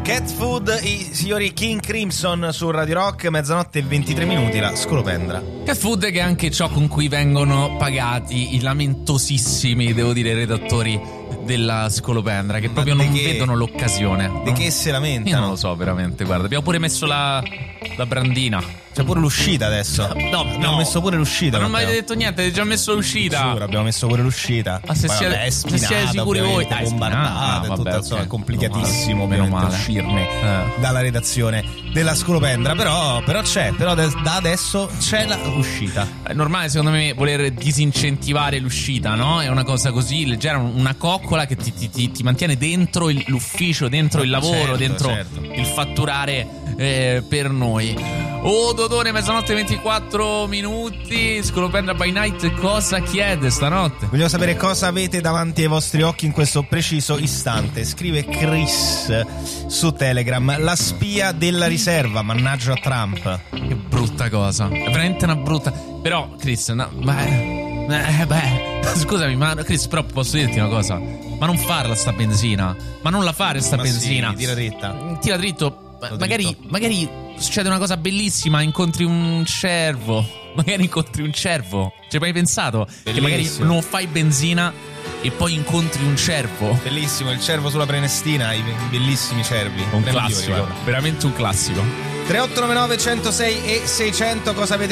Cat Food, i signori King Crimson su Radio Rock, mezzanotte e 23 minuti, la scolopendra. Cat Food, che è anche ciò con cui vengono pagati i lamentosissimi, devo dire, redattori della scolopendra, che proprio non vedono l'occasione. Di che se lamentano? Io non lo so veramente, guarda, abbiamo pure messo la brandina. C'è pure l'uscita adesso. No, abbiamo messo pure l'uscita. Ma non mi avete detto niente, avete già messo l'uscita. Giuro, abbiamo messo pure l'uscita. Ma se siete sicuri voi, bombardate, vabbè, tutto, insomma, è complicatissimo meno male uscirne dalla redazione della scolopendra. Però da adesso c'è l'uscita. È normale, secondo me, voler disincentivare l'uscita, no? È una cosa così leggera, una coccola che ti mantiene dentro l'ufficio, dentro il lavoro, dentro il fatturare per noi. Dodone, mezzanotte 24 minuti. Scolopendra by night cosa chiede stanotte? Vogliamo sapere cosa avete davanti ai vostri occhi in questo preciso istante. Scrive Chris su Telegram: la spia della riserva, mannaggia Trump. Che brutta cosa, è veramente una brutta. Però Chris, scusami, ma Chris, però posso dirti una cosa: ma non farla sta benzina, ma non la fare sta benzina. Sì, tira dritta. Tira dritto. Magari succede una cosa bellissima, incontri un cervo. Ci hai mai pensato? Bellissimo. Che magari non fai benzina e poi incontri un cervo? Bellissimo, il cervo sulla Prenestina, i bellissimi cervi. Un classico, veramente un classico. 3899 106 e 600, cosa avete